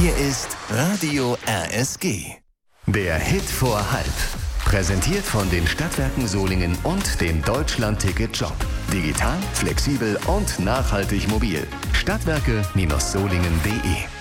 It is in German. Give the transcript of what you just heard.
Hier ist Radio RSG. Der Hit vor halb. Präsentiert von den Stadtwerken Solingen und dem Deutschland-Ticket-Job. Digital, flexibel und nachhaltig mobil. Stadtwerke-solingen.de